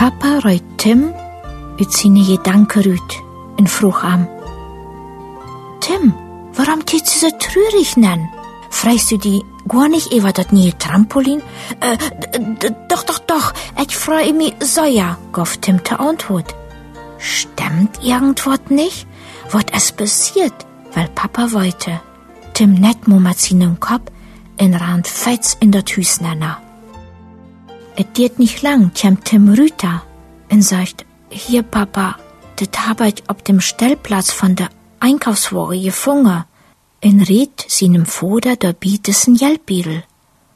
Papa reut Tim uit seine Gedanken uit en vroeg aan: Tim, warum tust du so traurig nen? Freust du die gar nicht über das neue Trampolin? Doch, ich freue mich sehr, gab Tim zur Antwort. Stimmt irgendwas nicht? Was ist passiert? Weil Papa wollte. Tim net mo mit seinem Kopf in Rand fets in das Haus nenner. Es geht nicht lang, kommt Tim rüter und sagt: Hier, Papa, das habe ich auf dem Stellplatz von der Einkaufswagen gefunden. Und redt seinem Vater dabei dessen Geldbeutel.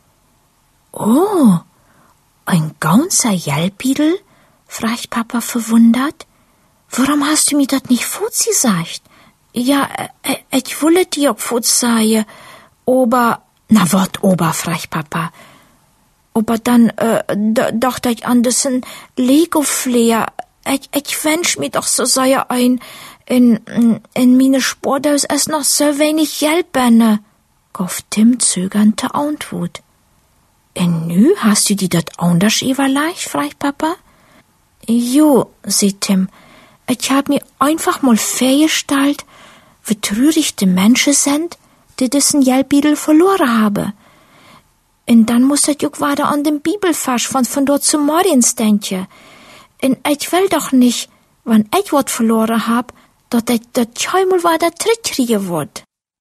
Oh, ein ganzer Geldbeutel? Fragt Papa verwundert. Warum hast du mir das nicht vorgesagt? Ja, ich wollte dir auch vorsagen, aber... Na, wat ober, fragt Papa. Aber dann, dachte ich an dessen Lego-Flair. Ich wünsch mir doch so sehr ein... In meine Sporthaus ist noch so wenig Geld benne, gab Tim zögernd zur Antwort. Und nu hast du dir dat anders überlegt, fragt Papa? Jo, sagt Tim, ich hab mir einfach mal vorgestellt, wie traurig die Menschen sind, die diesen Geldbeutel verloren haben. Und dann muss ich auch weiter an den Bibelvers von dort zu Mariens denken. Und ich will doch nicht, wenn ich was verloren hab, dat ich dat scheinbar weiter zurückkriegen wird.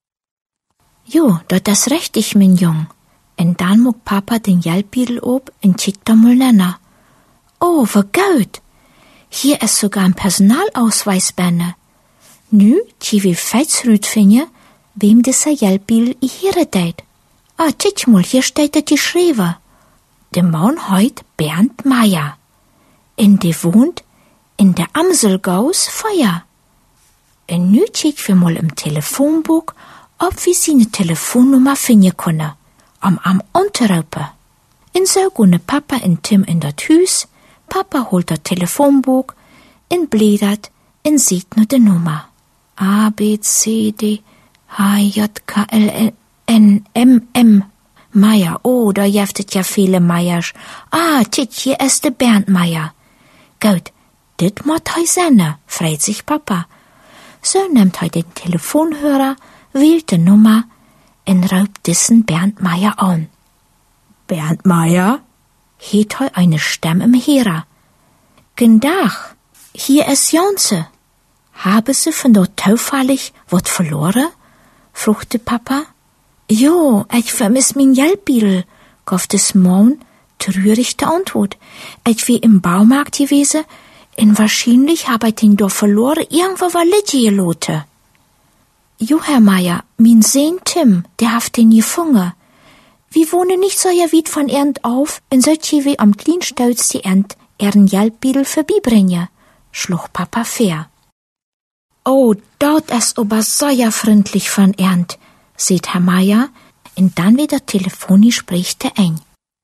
Jo, dat ist richtig, mein Jung. Und dann muck Papa den Geldbeutel ob und schickt da mal nenner. Oh, wie gut. Hier ist sogar ein Personalausweis benne. Nu, die wir fetsrüt finden, wem dieser Geldbeutel ihre deit. Ah, tschitsch mal, hier steht das geschrieben. Der Mann heut Bernd Meier. Und der wohnt in der Amselgaus Feuer. Und nu check wir mal im Telefonbuch, ob wir seine Telefonnummer finden können, am unterrufen. Und so gehen Papa und Tim in das Haus, Papa holt das Telefonbuch, und blättert, und sieht nur die Nummer. A, B, C, D, H, J, K, L, N, M, M. Meier, oh, da jeftet ja viele Meiers. Ah, hier ist der Bernd Meier. Gut, dit mot hei sende, freut sich Papa. So nimmt er den Telefonhörer, wählt die Nummer und ruft diesen Bernd Meier an. Bernd Meier? Heet er eine Stimme im Hörer. Guten Tag, hier ist Janse. Haben Sie von dort zufällig was verloren? fragte Papa. Jo, ich vermiss mein Geldbeutel, gab des Mann traurig die Antwort. Ich wie im Baumarkt gewesen, und wahrscheinlich hab ich den doch verloren, irgendwo war Lidje geloten. Jo, Herr Meier, mein Sohn Tim, der haft den gefunden. Wir wohnen nicht so ja weit von Ernd auf, und solche wie am Kleinstolz die Ernd ihren Geldbeutel vorbeibringen, schlug Papa fair. Oh, dort ist aber so ja freundlich von Ernd, sieht Herr Meier, und dann wieder Telefongespräch der ein.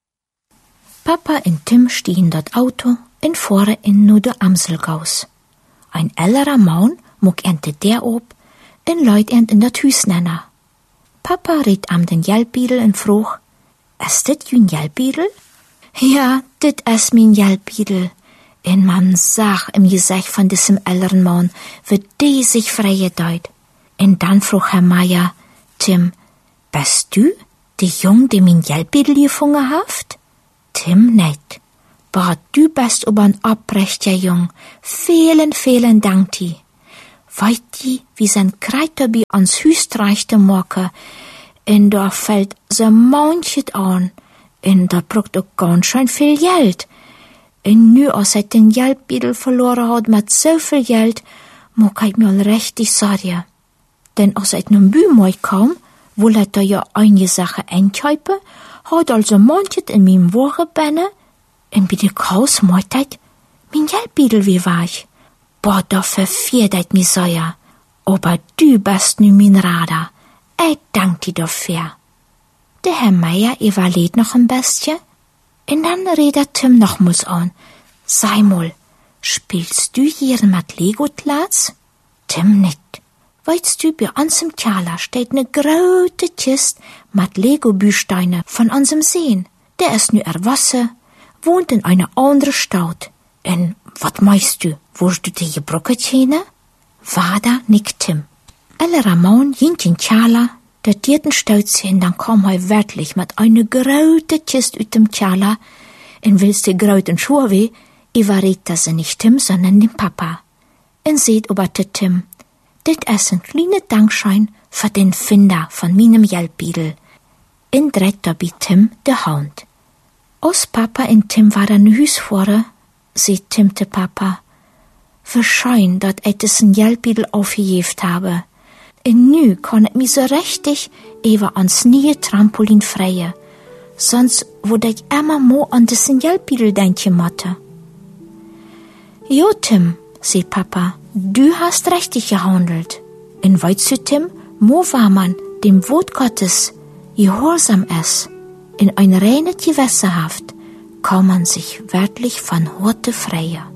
Papa und Tim stiegen das Auto und fahren in nur der Amselgaus. Ein älterer Mann muck ente der ob und leut in das Haus nenner. Papa riet am den Geldbeutel und frug: Ist dit jün Geldbeutel? Ja, dit is mein Geldbeutel. Und man sah im Gesicht von diesem älteren Mann, wie die sich freigedeit. Und dann frug Herr Meier: Tim, bist du die Jung, die mein Geldbeutel gefunden haft? Tim nicht. Boah, du bist aber ein abrechter Jung. Vielen Dank dir. Weißt du, wie sein Kreiterbi ans Hüs reichte morgen, und da fällt so manchet an, und da braucht auch ganz schön viel Geld. Und nu, als er den Geldbeutel verloren hat mit so viel Geld, mag ich mir richtig sorgen. Denn als er nun Bühmoi kam, will er da ja einige Sachen einkaufen, hat also manchet in meinem Wagen benne, und bei der Kaus meint ich, mein Geldbeutel wie war ich. Boah, da verfiert ich mich so ja. Aber du bist nu mein Radar. Ich dank dir dafür. Der Herr Meier überlegt noch ein bisschen, und dann redet Tim nochmals an. Sei mal, spielst du hier mit Lego-Klats? Tim nicht. Weißt du, bei uns im Keller steht ne große Kiste mit Lego-Büsteine von unserem Sehen. Der ist nu erwachsen, wohnt in einer anderen Stadt. En wat meinst du, wurst du die gebrochen tjene? Vader nickt Tim. Alle Ramon jint in Tjala, der dierten Stutz hin, dann kam hij wirklich mit eine grote Kist uit dem Tjala, en willst die groten Schuhe, verriet dat ze nicht Tim, sondern den Papa. En seht oberte Tim, dit is een kleine Dankschein für den Finder von meinem Jelpbiedel. En dreht dabei Tim de Hound. Als Papa en Tim waren nu huis voeren, seht Tim te Papa, verschschein, dat ik es een Jelpbiedel aufgejeft habe. En nu kann ik mich so richtig über ans nieuwe Trampolin freien. Sonst würde ich immer mo an diesen Jelpbiedel denken motte. Jo, Tim, sagt Papa, du hast richtig gehandelt. En weißt du, Tim, mo war man dem Wort Gottes gehorsam ist, in ein reines Gewässer haft, kann man sich wirklich von Horte freien.